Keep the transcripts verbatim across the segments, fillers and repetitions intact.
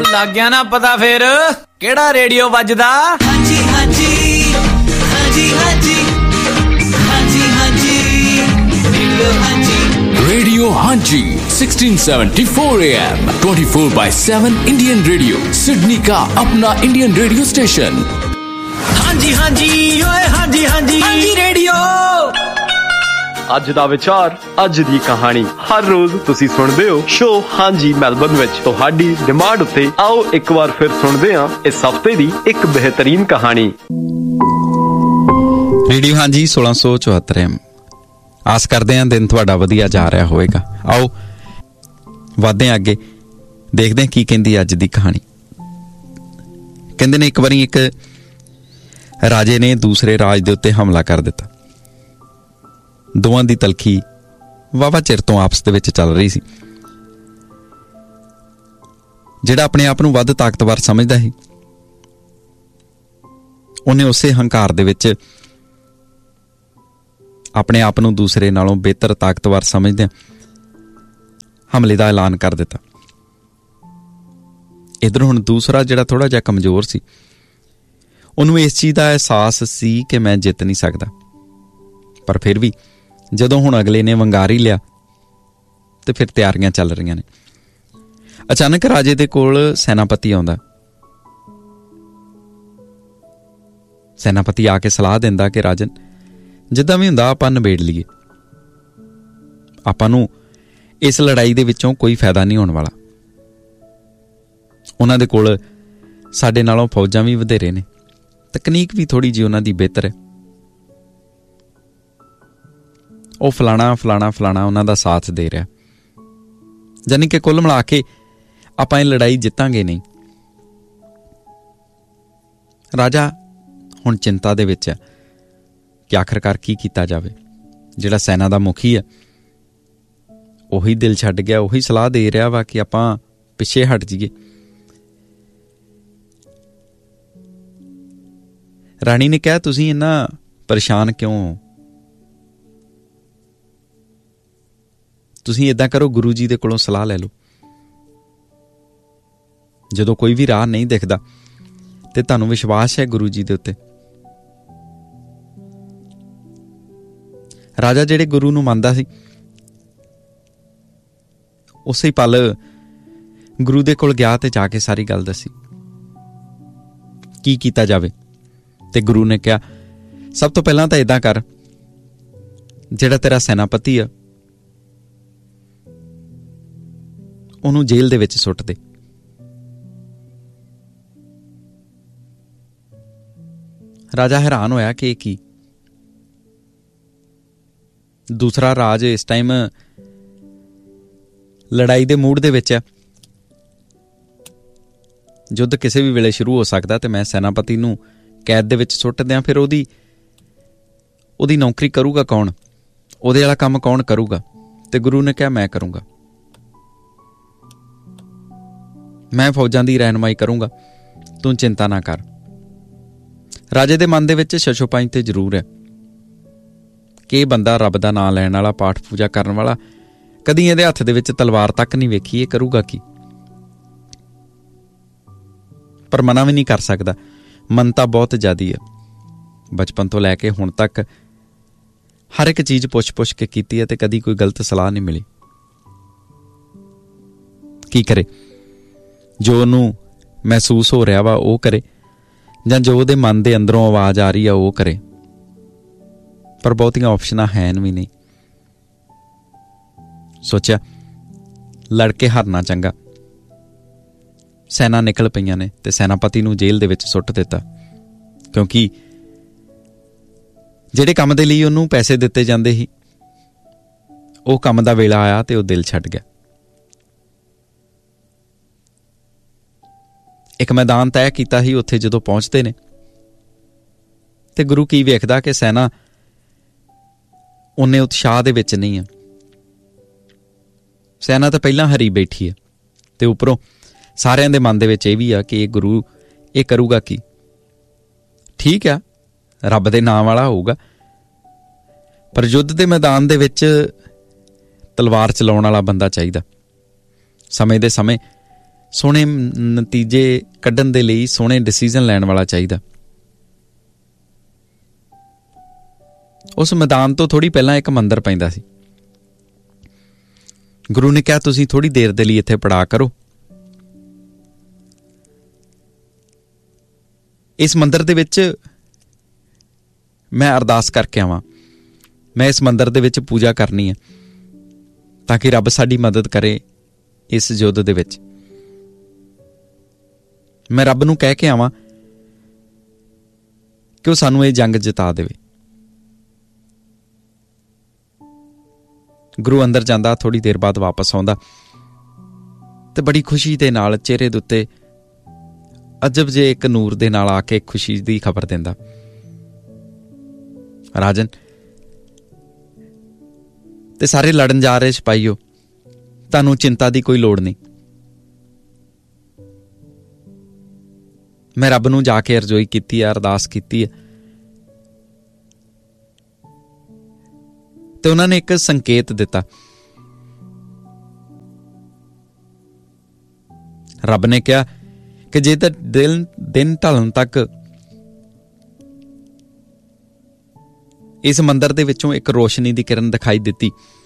ਲੱਗ ਗਿਆ ਨਾ ਪਤਾ ਫੇਰ ਕਿਹੜਾ ਰੇਡੀਓ ਵੱਜਦਾ। ਹਾਂਜੀ ਹਾਂਜੀ ਹਾਂਜੀ ਹਾਂਜੀ ਹਾਂਜੀ ਹਾਂਜੀ ਰੇਡੀਓ ਹਾਂਜੀ Radio Hanji sixteen seventy-four A M twenty-four by seven Indian Radio Sydney का अपना Indian radio station। ਹਾਂਜੀ ਹਾਂਜੀ ਓਏ ਹਾਂਜੀ ਹਾਂਜੀ ਹਾਂਜੀ ਰੇਡੀਓ। ਅੱਜ ਦਾ ਵਿਚਾਰ, ਅੱਜ ਦੀ ਕਹਾਣੀ ਹਰ ਰੋਜ਼ ਤੁਸੀਂ ਸੁਣਦੇ ਹੋ ਸ਼ੋ ਹਾਂਜੀ ਮੈਲਬਨ ਵਿੱਚ। ਤੁਹਾਡੀ ਡਿਮਾਂਡ ਉੱਤੇ ਆਓ ਇੱਕ ਵਾਰ ਫਿਰ ਸੁਣਦੇ ਹਾਂ ਇਸ ਹਫ਼ਤੇ ਦੀ ਇੱਕ ਬਿਹਤਰੀਨ ਕਹਾਣੀ। ਰੇਡੀਓ ਹਾਂਜੀ ਸੋਲਾਂ ਸੌ ਚੁਹੱਤਰ ਐਮ। ਆਸ ਕਰਦੇ ਹਾਂ ਦਿਨ ਤੁਹਾਡਾ ਵਧੀਆ ਜਾ ਰਿਹਾ ਹੋਵੇਗਾ। ਆਓ ਵਧਦੇ ਹਾਂ ਅੱਗੇ, ਦੇਖਦੇ ਹਾਂ ਕੀ ਕਹਿੰਦੀ ਅੱਜ ਦੀ ਕਹਾਣੀ। ਕਹਿੰਦੇ ਨੇ ਇੱਕ ਵਾਰੀ ਇੱਕ ਰਾਜੇ ਨੇ ਦੂਸਰੇ ਰਾਜ ਦੇ ਉੱਤੇ ਹਮਲਾ ਕਰ ਦਿੱਤਾ। ਦੋਵਾਂ ਦੀ ਤਲਖੀ ਵਾਹਵਾ ਚਿਰ ਤੋਂ ਆਪਸ ਦੇ ਵਿੱਚ ਚੱਲ ਰਹੀ ਸੀ। ਜਿਹੜਾ ਆਪਣੇ ਆਪ ਨੂੰ ਵੱਧ ਤਾਕਤਵਰ ਸਮਝਦਾ ਸੀ, ਉਹਨੇ ਉਸੇ ਹੰਕਾਰ ਦੇ ਵਿੱਚ ਆਪਣੇ ਆਪ ਨੂੰ ਦੂਸਰੇ ਨਾਲੋਂ ਬਿਹਤਰ ਤਾਕਤਵਰ ਸਮਝਦਿਆਂ ਹਮਲੇ ਦਾ ਐਲਾਨ ਕਰ ਦਿੱਤਾ। ਇੱਧਰ ਹੁਣ ਦੂਸਰਾ ਜਿਹੜਾ ਥੋੜਾ ਜਿਹਾ ਕਮਜ਼ੋਰ ਸੀ, ਉਹਨੂੰ ਇਸ ਚੀਜ਼ ਦਾ ਅਹਿਸਾਸ ਸੀ ਕਿ ਮੈਂ ਜਿੱਤ ਨਹੀਂ ਸਕਦਾ, ਪਰ ਫਿਰ ਵੀ ਜਦੋਂ ਹੁਣ ਅਗਲੇ ਨੇ ਵੰਗਾਰ ਹੀ ਲਿਆ ਤੇ ਫਿਰ ਤਿਆਰੀਆਂ ਚੱਲ ਰਹੀਆਂ ਨੇ। ਅਚਾਨਕ ਰਾਜੇ ਦੇ ਕੋਲ ਸੈਨਾਪਤੀ ਆਉਂਦਾ। ਸੈਨਾਪਤੀ ਆ ਕੇ ਸਲਾਹ ਦਿੰਦਾ ਕਿ ਰਾਜਨ, ਜਿੱਦਾਂ ਵੀ ਹੁੰਦਾ ਆਪਾਂ ਨਿਬੇੜ ਲਈਏ। ਆਪਾਂ ਨੂੰ ਇਸ ਲੜਾਈ ਦੇ ਵਿੱਚੋਂ ਕੋਈ ਫਾਇਦਾ ਨਹੀਂ ਹੋਣ ਵਾਲਾ। ਉਹਨਾਂ ਦੇ ਕੋਲ ਸਾਡੇ ਨਾਲੋਂ ਫੌਜਾਂ ਵੀ ਵਧੇਰੇ ਨੇ, ਤਕਨੀਕ ਵੀ ਥੋੜ੍ਹੀ ਜਿਹੀ ਉਹਨਾਂ ਦੀ ਬਿਹਤਰ ਹੈ। ਉਹ ਫਲਾਣਾ ਫਲਾਣਾ ਫਲਾਣਾ ਉਹਨਾਂ ਦਾ ਸਾਥ ਦੇ ਰਿਹਾ, ਯਾਨੀ ਕਿ ਕੁੱਲ ਮਿਲਾ ਕੇ ਆਪਾਂ ਇਹ ਲੜਾਈ ਜਿੱਤਾਂਗੇ ਨਹੀਂ। ਰਾਜਾ ਹੁਣ ਚਿੰਤਾ ਦੇ ਵਿੱਚ ਹੈ ਕਿ ਆਖਰਕਾਰ ਕੀ ਕੀਤਾ ਜਾਵੇ। ਜਿਹੜਾ ਸੈਨਾ ਦਾ ਮੁਖੀ ਹੈ ਉਹੀ ਦਿਲ ਛੱਡ ਗਿਆ, ਉਹੀ ਸਲਾਹ ਦੇ ਰਿਹਾ ਵਾ ਕਿ ਆਪਾਂ ਪਿੱਛੇ ਹਟ ਜਾਈਏ। ਰਾਣੀ ਨੇ ਕਿਹਾ, ਤੁਸੀਂ ਇੰਨਾ ਪਰੇਸ਼ਾਨ ਕਿਉਂ ਹੋ? ਤੁਸੀਂ ਏਦਾਂ ਕਰੋ, ਗੁਰੂ ਜੀ ਦੇ ਕੋਲੋਂ ਸਲਾਹ ਲੈ ਲਓ। ਜਦੋਂ ਕੋਈ ਵੀ ਰਾਹ ਨਹੀਂ ਦਿਖਦਾ ਤੇ ਤੁਹਾਨੂੰ ਵਿਸ਼ਵਾਸ ਹੈ ਗੁਰੂ ਜੀ ਦੇ ਉੱਤੇ। ਰਾਜਾ ਜਿਹੜੇ ਗੁਰੂ ਨੂੰ ਮੰਨਦਾ ਸੀ, ਉਸੇ ਪਲ ਗੁਰੂ ਦੇ ਕੋਲ ਗਿਆ ਤੇ ਜਾ ਕੇ ਸਾਰੀ ਗੱਲ ਦੱਸੀ ਕੀ ਕੀਤਾ ਜਾਵੇ। ਤੇ ਗੁਰੂ ਨੇ ਕਿਹਾ, ਸਭ ਤੋਂ ਪਹਿਲਾਂ ਤਾਂ ਏਦਾਂ ਕਰ, ਜਿਹੜਾ ਤੇਰਾ ਸੈਨਾਪਤੀ ਆ ਉਹਨੂੰ ਜੇਲ੍ਹ ਦੇ ਵਿੱਚ ਸੁੱਟ ਦੇ। ਰਾਜਾ ਹੈਰਾਨ ਹੋਇਆ ਕਿ ਇਹ ਕੀ। ਦੂਸਰਾ ਰਾਜ ਇਸ ਟਾਈਮ ਲੜਾਈ ਦੇ ਮੂਡ ਦੇ ਵਿੱਚ ਹੈ। ਯੁੱਧ ਕਿਸੇ ਵੀ ਵੇਲੇ ਸ਼ੁਰੂ ਹੋ ਸਕਦਾ ਤੇ ਮੈਂ ਸੈਨਾਪਤੀ ਨੂੰ ਕੈਦ ਦੇ ਵਿੱਚ ਸੁੱਟ ਦਿਆਂ, ਫਿਰ ਉਹਦੀ ਉਹਦੀ ਨੌਕਰੀ ਕਰੂਗਾ ਕੌਣ? ਉਹਦੇ ਵਾਲਾ ਕੰਮ ਕੌਣ ਕਰੂਗਾ? ਤੇ ਗੁਰੂ ਨੇ ਕਿਹਾ, ਮੈਂ ਕਰੂੰਗਾ, ਮੈਂ ਫੌਜਾਂ ਦੀ ਰਹਿਨੁਮਾਈ ਕਰੂੰਗਾ, ਤੂੰ ਚਿੰਤਾ ਨਾ ਕਰ। ਰਾਜੇ ਦੇ ਮਨ ਦੇ ਵਿੱਚ ਸ਼ਸ਼ੋਪਾਈ ਤੇ ਜ਼ਰੂਰ ਹੈ ਕਿ ਇਹ ਬੰਦਾ ਰੱਬ ਦਾ ਨਾਂ ਲੈਣ ਵਾਲਾ, ਪਾਠ ਪੂਜਾ ਕਰਨ ਵਾਲਾ, ਕਦੀ ਇਹਦੇ ਹੱਥ ਦੇ ਵਿੱਚ ਤਲਵਾਰ ਤੱਕ ਨਹੀਂ ਵੇਖੀ, ਇਹ ਕਰੂਗਾ ਕੀ? ਪਰ ਮਨਾ ਵੀ ਨਹੀਂ ਕਰ ਸਕਦਾ। ਮਨਤਾ ਬਹੁਤ ਜ਼ਿਆਦੀ ਹੈ। ਬਚਪਨ ਤੋਂ ਲੈ ਕੇ ਹੁਣ ਤੱਕ ਹਰ ਇੱਕ ਚੀਜ਼ ਪੁੱਛ ਪੁੱਛ ਕੇ ਕੀਤੀ ਹੈ ਤੇ ਕਦੀ ਕੋਈ ਗਲਤ ਸਲਾਹ ਨਹੀਂ ਮਿਲੀ। ਕੀ ਕਰੇ? ਜੋ ਉਹਨੂੰ ਮਹਿਸੂਸ ਹੋ ਰਿਹਾ ਵਾ ਉਹ ਕਰੇ, ਜਾਂ ਜੋ ਉਹਦੇ ਮਨ ਦੇ ਅੰਦਰੋਂ ਆਵਾਜ਼ ਆ ਰਹੀ ਆ ਉਹ ਕਰੇ। ਪਰ ਬਹੁਤੀਆਂ ਆਪਸ਼ਨਾਂ ਹੈ ਵੀ ਨਹੀਂ। ਸੋਚਿਆ ਲੜ ਕੇ ਹਾਰਨਾ ਚੰਗਾ। ਸੈਨਾ ਨਿਕਲ ਪਈਆਂ ਨੇ ਤੇ ਸੈਨਾਪਤੀ ਨੂੰ ਜੇਲ੍ਹ ਦੇ ਵਿੱਚ ਸੁੱਟ ਦਿੱਤਾ, ਕਿਉਂਕਿ ਜਿਹੜੇ ਕੰਮ ਦੇ ਲਈ ਉਹਨੂੰ ਪੈਸੇ ਦਿੱਤੇ ਜਾਂਦੇ ਸੀ, ਉਹ ਕੰਮ ਦਾ ਵੇਲਾ ਆਇਆ ਤੇ ਉਹ ਦਿਲ ਛੱਡ ਗਿਆ। ਇੱਕ ਮੈਦਾਨ ਤੈਅ ਕੀਤਾ ਸੀ। ਉੱਥੇ ਜਦੋਂ ਪਹੁੰਚਦੇ ਨੇ ਤੇ ਗੁਰੂ ਕੀ ਵੇਖਦਾ ਕਿ ਸੈਨਾ ਉਹਨੇ ਉਤਸ਼ਾਹ ਦੇ ਵਿੱਚ ਨਹੀਂ ਹੈ। ਸੈਨਾ ਤਾਂ ਪਹਿਲਾਂ ਹਰੀ ਬੈਠੀ ਹੈ ਤੇ ਉੱਪਰੋਂ ਸਾਰਿਆਂ ਦੇ ਮਨ ਦੇ ਵਿੱਚ ਇਹ ਵੀ ਆ ਕਿ ਇਹ ਗੁਰੂ ਇਹ ਕਰੂਗਾ ਕੀ? ਠੀਕ ਆ, ਰੱਬ ਦੇ ਨਾਮ ਵਾਲਾ ਹੋਊਗਾ, ਪਰ ਯੁੱਧ ਦੇ ਮੈਦਾਨ ਦੇ ਵਿੱਚ ਤਲਵਾਰ ਚਲਾਉਣ ਵਾਲਾ ਬੰਦਾ ਚਾਹੀਦਾ। ਸਮੇਂ ਦੇ ਸਮੇਂ ਸੋਹਣੇ ਨਤੀਜੇ ਕੱਢਣ ਦੇ ਲਈ ਸੋਹਣੇ ਡਿਸੀਜ਼ਨ ਲੈਣ ਵਾਲਾ ਚਾਹੀਦਾ। ਉਸ ਮੈਦਾਨ ਤੋਂ ਥੋੜ੍ਹੀ ਪਹਿਲਾਂ ਇੱਕ ਮੰਦਰ ਪੈਂਦਾ ਸੀ। ਗੁਰੂ ਨੇ ਕਿਹਾ ਤੁਸੀਂ ਥੋੜ੍ਹੀ ਦੇਰ ਦੇ ਲਈ ਇੱਥੇ ਪੜਾਅ ਕਰੋ। ਇਸ ਮੰਦਰ ਦੇ ਵਿੱਚ ਮੈਂ ਅਰਦਾਸ ਕਰਕੇ ਆਵਾਂ, ਮੈਂ ਇਸ ਮੰਦਰ ਦੇ ਵਿੱਚ ਪੂਜਾ ਕਰਨੀ ਹੈ ਤਾਂ ਕਿ ਰੱਬ ਸਾਡੀ ਮਦਦ ਕਰੇ ਇਸ ਯੁੱਧ ਦੇ ਵਿੱਚ। ਮੈਂ ਰੱਬ ਨੂੰ ਕਹਿ ਕੇ ਆਵਾਂ ਕਿ ਉਹ ਸਾਨੂੰ ਇਹ ਜੰਗ ਜਿਤਾ ਦੇਵੇ। ਗੁਰੂ ਅੰਦਰ ਜਾਂਦਾ, ਥੋੜ੍ਹੀ ਦੇਰ ਬਾਅਦ ਵਾਪਸ ਆਉਂਦਾ ਤੇ ਬੜੀ ਖੁਸ਼ੀ ਦੇ ਨਾਲ ਚਿਹਰੇ ਦੇ ਉੱਤੇ ਅਜਬ ਜੇ ਇੱਕ ਨੂਰ ਦੇ ਨਾਲ ਆ ਕੇ ਖੁਸ਼ੀ ਦੀ ਖਬਰ ਦਿੰਦਾ, ਰਾਜਨ ਤੇ ਸਾਰੇ ਲੜਨ ਜਾ ਰਹੇ ਸਿਪਾਹੀਓ, ਤੁਹਾਨੂੰ ਚਿੰਤਾ ਦੀ ਕੋਈ ਲੋੜ ਨਹੀਂ। ਮੈਂ ਰੱਬ ਨੂੰ ਜਾ ਕੇ ਅਰਜ਼ੋਈ ਕੀਤੀ ਹੈ, ਅਰਦਾਸ ਕੀਤੀ ਹੈ ਤੇ ਉਹਨਾਂ ਨੇ ਇੱਕ ਸੰਕੇਤ ਦਿੱਤਾ। ਰੱਬ ਨੇ ਕਿਹਾ ਕਿ ਜੇ ਤਾਂ ਦਿਨ ਦਿਨ ਢਲਣ ਤੱਕ ਇਸ ਮੰਦਰ ਦੇ ਵਿੱਚੋਂ ਇੱਕ ਰੋਸ਼ਨੀ ਦੀ ਕਿਰਨ ਦਿਖਾਈ ਦਿੱਤੀ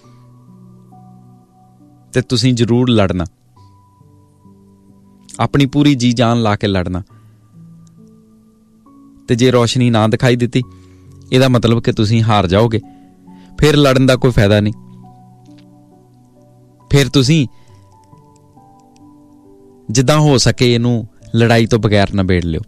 ਤੇ ਤੁਸੀਂ ਜ਼ਰੂਰ ਲੜਨਾ, ਆਪਣੀ ਪੂਰੀ ਜੀ ਜਾਨ ਲਾ ਕੇ ਲੜਨਾ। ਤੇ ਜੇ ਰੋਸ਼ਨੀ ਨਾ ਦਿਖਾਈ ਦਿੱਤੀ, ਇਹਦਾ ਮਤਲਬ ਕਿ ਤੁਸੀਂ ਹਾਰ ਜਾਓਗੇ, ਫਿਰ ਲੜਨ ਦਾ ਕੋਈ ਫਾਇਦਾ ਨਹੀਂ, ਫਿਰ ਤੁਸੀਂ ਜਿੱਦਾਂ ਹੋ ਸਕੇ ਇਹਨੂੰ ਲੜਾਈ ਤੋਂ ਬਗੈਰ ਨਿਬੇੜ ਲਿਓ।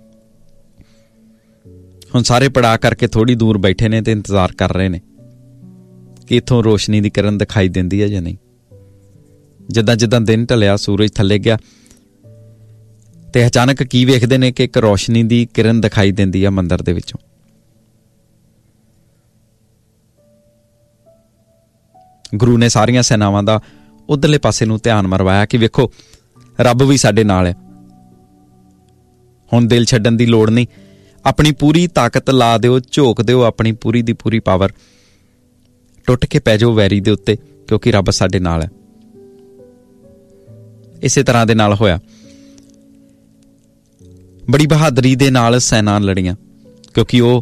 ਹੁਣ ਸਾਰੇ ਪੜਾਅ ਕਰਕੇ ਥੋੜ੍ਹੀ ਦੂਰ ਬੈਠੇ ਨੇ ਤੇ ਇੰਤਜ਼ਾਰ ਕਰ ਰਹੇ ਨੇ ਕਿ ਇੱਥੋਂ ਰੋਸ਼ਨੀ ਦੀ ਕਿਰਨ ਦਿਖਾਈ ਦਿੰਦੀ ਹੈ ਜਾਂ ਨਹੀਂ। ਜਿੱਦਾਂ ਜਿੱਦਾਂ ਦਿਨ ਢਲਿਆ, ਸੂਰਜ ਥੱਲੇ ਗਿਆ ਤੇ ਅਚਾਨਕ ਕੀ ਵੇਖਦੇ ਨੇ ਕਿ ਇੱਕ ਰੋਸ਼ਨੀ ਦੀ ਕਿਰਨ ਦਿਖਾਈ ਦਿੰਦੀ ਆ ਮੰਦਰ ਦੇ ਵਿੱਚੋਂ। ਗੁਰੂ ਨੇ ਸਾਰੀਆਂ ਸੈਨਾਵਾਂ ਦਾ ਉਧਰਲੇ ਪਾਸੇ ਨੂੰ ਧਿਆਨ ਮਰਵਾਇਆ ਕਿ ਵੇਖੋ ਰੱਬ ਵੀ ਸਾਡੇ ਨਾਲ ਹੈ। ਹੁਣ ਦਿਲ ਛੱਡਣ ਦੀ ਲੋੜ ਨਹੀਂ, ਆਪਣੀ ਪੂਰੀ ਤਾਕਤ ਲਾ ਦਿਓ, ਝੋਕ ਦਿਓ ਆਪਣੀ ਪੂਰੀ ਦੀ ਪੂਰੀ ਪਾਵਰ, ਟੁੱਟ ਕੇ ਪੈ ਜਾਓ ਵੈਰੀ ਦੇ ਉੱਤੇ, ਕਿਉਂਕਿ ਰੱਬ ਸਾਡੇ ਨਾਲ ਹੈ। ਇਸੇ ਤਰ੍ਹਾਂ ਦੇ ਨਾਲ ਹੋਇਆ। ਬੜੀ ਬਹਾਦਰੀ ਦੇ ਨਾਲ ਸੈਨਾ ਲੜੀਆਂ, ਕਿਉਂਕਿ ਉਹ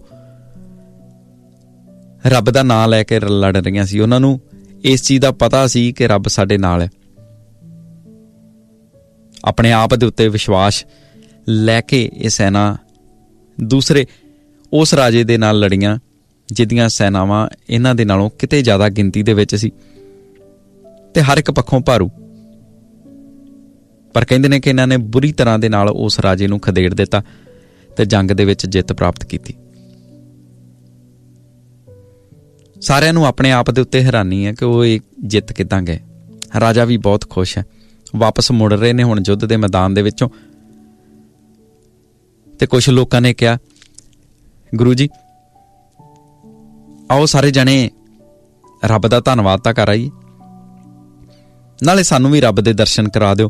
ਰੱਬ ਦਾ ਨਾਂ ਲੈ ਕੇ ਲੜ ਰਹੀਆਂ ਸੀ। ਉਹਨਾਂ ਨੂੰ ਇਸ ਚੀਜ਼ ਦਾ ਪਤਾ ਸੀ ਕਿ ਰੱਬ ਸਾਡੇ ਨਾਲ ਹੈ। ਆਪਣੇ ਆਪ ਦੇ ਉੱਤੇ ਵਿਸ਼ਵਾਸ ਲੈ ਕੇ ਇਹ ਸੈਨਾ ਦੂਸਰੇ ਉਸ ਰਾਜੇ ਦੇ ਨਾਲ ਲੜੀਆਂ ਜਿਹਦੀਆਂ ਸੈਨਾਵਾਂ ਇਹਨਾਂ ਦੇ ਨਾਲੋਂ ਕਿਤੇ ਜ਼ਿਆਦਾ ਗਿਣਤੀ ਦੇ ਵਿੱਚ ਸੀ ਤੇ ਹਰ ਇੱਕ ਪੱਖੋਂ ਭਾਰੂ। ਪਰ ਕਹਿੰਦੇ ਨੇ ਕਿ ਇਹਨਾਂ ਨੇ ਬੁਰੀ ਤਰ੍ਹਾਂ ਦੇ ਨਾਲ ਉਸ ਰਾਜੇ ਨੂੰ ਖਦੇੜ ਦਿੱਤਾ ਤੇ ਜੰਗ ਦੇ ਵਿੱਚ ਜਿੱਤ ਪ੍ਰਾਪਤ ਕੀਤੀ। ਸਾਰਿਆਂ ਨੂੰ ਆਪਣੇ ਆਪ ਦੇ ਉੱਤੇ ਹੈਰਾਨੀ ਹੈ ਕਿ ਉਹ ਇਹ ਜਿੱਤ ਕਿੱਦਾਂ ਗਏ। ਰਾਜਾ ਵੀ ਬਹੁਤ ਖੁਸ਼ ਹੈ, ਵਾਪਸ ਮੁੜ ਰਹੇ ਨੇ ਹੁਣ ਯੁੱਧ ਦੇ ਮੈਦਾਨ ਦੇ ਵਿੱਚੋਂ। ਤੇ ਕੁਝ ਲੋਕਾਂ ਨੇ ਕਿਹਾ, ਗੁਰੂ ਜੀ ਆਓ ਸਾਰੇ ਜਣੇ ਰੱਬ ਦਾ ਧੰਨਵਾਦ ਤਾਂ ਕਰ ਆਈਏ, ਨਾਲੇ ਸਾਨੂੰ ਵੀ ਰੱਬ ਦੇ ਦਰਸ਼ਨ ਕਰਾ ਦਿਓ।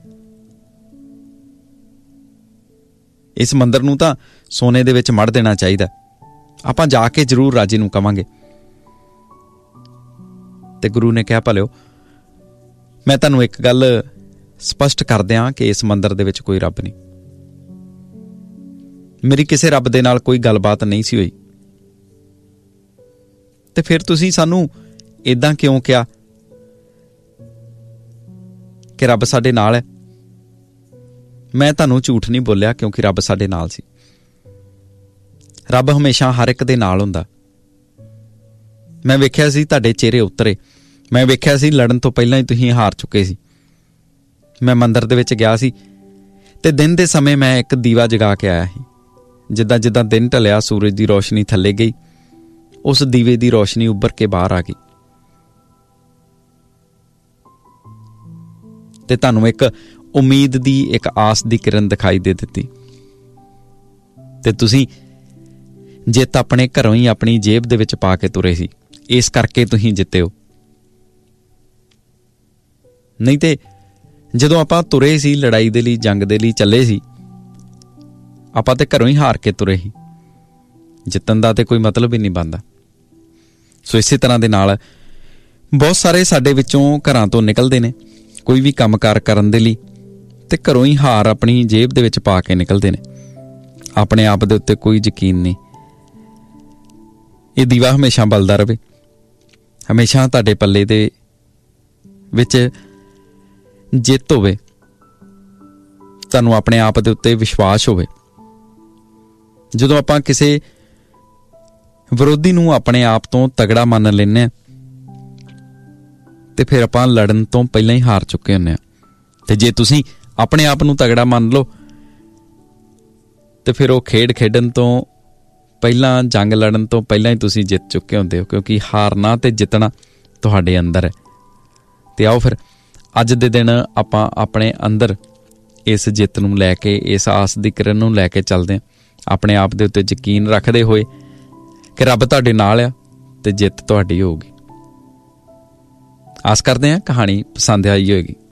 ਇਸ ਮੰਦਰ ਨੂੰ ਤਾਂ ਸੋਨੇ ਦੇ ਵਿੱਚ ਮੜ ਦੇਣਾ ਚਾਹੀਦਾ, ਆਪਾਂ ਜਾ ਕੇ ਜ਼ਰੂਰ ਰਾਜੇ ਨੂੰ ਕਵਾਂਗੇ। ਤੇ ਗੁਰੂ ਨੇ ਕਿਹਾ, ਭਲਿਓ ਮੈਂ ਤੁਹਾਨੂੰ ਇੱਕ ਗੱਲ ਸਪਸ਼ਟ ਕਰ ਦਿਆਂ ਕਿ ਇਸ ਮੰਦਰ ਦੇ ਵਿੱਚ ਕੋਈ ਰੱਬ ਨਹੀਂ। ਮੇਰੀ ਕਿਸੇ ਰੱਬ ਦੇ ਨਾਲ ਕੋਈ ਗੱਲਬਾਤ ਨਹੀਂ ਸੀ ਹੋਈ। ਤੇ ਫਿਰ ਤੁਸੀਂ ਸਾਨੂੰ ਏਦਾਂ ਕਿਉਂ ਕਿਹਾ ਕਿ ਰੱਬ ਸਾਡੇ ਨਾਲ ਹੈ? ਮੈਂ ਤੁਹਾਨੂੰ ਝੂਠ ਨਹੀਂ ਬੋਲਿਆ, ਕਿਉਂਕਿ ਰੱਬ ਸਾਡੇ ਨਾਲ ਸੀ। ਰੱਬ ਹਮੇਸ਼ਾ ਹਰ ਇੱਕ ਦੇ ਨਾਲ ਹੁੰਦਾ। ਮੈਂ ਵੇਖਿਆ ਸੀ ਤੁਹਾਡੇ ਚਿਹਰੇ ਉਤਰੇ, ਮੈਂ ਵੇਖਿਆ ਸੀ ਲੜਨ ਤੋਂ ਪਹਿਲਾਂ ਹੀ ਤੁਸੀਂ ਹਾਰ ਚੁੱਕੇ ਸੀ। ਮੈਂ ਮੰਦਰ ਦੇ ਵਿੱਚ ਗਿਆ ਸੀ ਤੇ ਦਿਨ ਦੇ ਸਮੇਂ ਮੈਂ ਇੱਕ ਦੀਵਾ ਜਗਾ ਕੇ ਆਇਆ ਸੀ। ਜਿੱਦਾਂ ਜਿੱਦਾਂ ਦਿਨ ਢਲਿਆ, ਸੂਰਜ ਦੀ ਰੋਸ਼ਨੀ ਥੱਲੇ ਗਈ, ਉਸ ਦੀਵੇ ਦੀ ਰੋਸ਼ਨੀ ਉੱਭਰ ਕੇ ਬਾਹਰ ਆ ਗਈ ਤੇ ਤੁਹਾਨੂੰ ਇੱਕ ਉਮੀਦ ਦੀ, ਇੱਕ ਆਸ ਦੀ ਕਿਰਨ ਦਿਖਾਈ ਦੇ ਦਿੱਤੀ। ਤੇ ਤੁਸੀਂ ਜਿੱਤ ਆਪਣੇ ਘਰੋਂ ਹੀ ਆਪਣੀ ਜੇਬ ਦੇ ਵਿੱਚ ਪਾ ਕੇ ਤੁਰੇ ਸੀ, ਇਸ ਕਰਕੇ ਤੁਸੀਂ ਜਿੱਤੇ ਹੋ। ਨਹੀਂ ਤੇ ਜਦੋਂ ਆਪਾਂ ਤੁਰੇ ਸੀ ਲੜਾਈ ਦੇ ਲਈ, ਜੰਗ ਦੇ ਲਈ ਚੱਲੇ ਸੀ, ਆਪਾਂ ਤੇ ਘਰੋਂ ਹੀ ਹਾਰ ਕੇ ਤੁਰੇ ਸੀ। ਜਿੱਤਣ ਦਾ ਤੇ ਕੋਈ ਮਤਲਬ ਹੀ ਨਹੀਂ ਬਣਦਾ। ਸੋ ਇਸੇ ਤਰ੍ਹਾਂ ਦੇ ਨਾਲ ਬਹੁਤ ਸਾਰੇ ਸਾਡੇ ਵਿੱਚੋਂ ਘਰਾਂ ਤੋਂ ਨਿਕਲਦੇ ਨੇ ਕੋਈ ਵੀ ਕੰਮਕਾਰ ਕਰਨ ਦੇ ਲਈ, ਤੇ ਘਰੋਂ ਹੀ ਹਾਰ ਆਪਣੀ ਜੇਬ ਦੇ ਵਿੱਚ ਪਾ ਕੇ ਨਿਕਲਦੇ ਨੇ। ਆਪਣੇ ਆਪ ਦੇ ਉੱਤੇ ਕੋਈ ਯਕੀਨ ਨਹੀਂ। ਇਹ ਦੀਵਾ ਹਮੇਸ਼ਾ ਬਲਦਾ ਰਹੇ, ਹਮੇਸ਼ਾ ਤੁਹਾਡੇ ਪੱਲੇ ਦੇ ਵਿੱਚ ਜਿੱਤ ਹੋਵੇ, ਤੁਹਾਨੂੰ ਆਪਣੇ ਆਪ ਦੇ ਉੱਤੇ ਵਿਸ਼ਵਾਸ ਹੋਵੇ। ਜਦੋਂ ਆਪਾਂ ਕਿਸੇ ਵਿਰੋਧੀ ਨੂੰ ਆਪਣੇ ਆਪ ਤੋਂ ਤਗੜਾ ਮੰਨ ਲੈਂਦੇ ਹਾਂ ਤੇ ਫਿਰ ਆਪਾਂ ਲੜਨ ਤੋਂ ਪਹਿਲਾਂ ਹੀ ਹਾਰ ਚੁੱਕੇ ਹੁੰਦੇ ਹਾਂ। ਤੇ ਜੇ ਤੁਸੀਂ ਆਪਣੇ ਆਪ ਨੂੰ ਤਗੜਾ ਮੰਨ ਲਓ ਤੇ ਫਿਰ ਉਹ ਖੇਡ ਖੇਡਣ ਤੋਂ ਪਹਿਲਾਂ, ਜੰਗ ਲੜਨ ਤੋਂ ਪਹਿਲਾਂ ਹੀ ਤੁਸੀਂ ਜਿੱਤ ਚੁੱਕੇ ਹੁੰਦੇ ਹੋ, ਕਿਉਂਕਿ ਹਾਰਨਾ ਤੇ ਜਿੱਤਣਾ ਤੁਹਾਡੇ ਅੰਦਰ ਹੈ। ਤੇ ਆਓ ਫਿਰ ਅੱਜ ਦੇ ਦਿਨ ਆਪਾਂ ਆਪਣੇ ਅੰਦਰ ਇਸ ਜਿੱਤ ਨੂੰ ਲੈ ਕੇ, ਇਸ ਆਸ ਦੀ ਕਿਰਨ ਨੂੰ ਲੈ ਕੇ ਚੱਲਦੇ ਹਾਂ, ਆਪਣੇ ਆਪ ਦੇ ਉੱਤੇ ਯਕੀਨ ਰੱਖਦੇ ਹੋਏ ਕਿ ਰੱਬ ਤੁਹਾਡੇ ਨਾਲ ਆ ਤੇ ਜਿੱਤ ਤੁਹਾਡੀ ਹੋਊਗੀ। ਆਸ ਕਰਦੇ ਹਾਂ ਕਹਾਣੀ ਪਸੰਦ ਆਈ ਹੋਏਗੀ।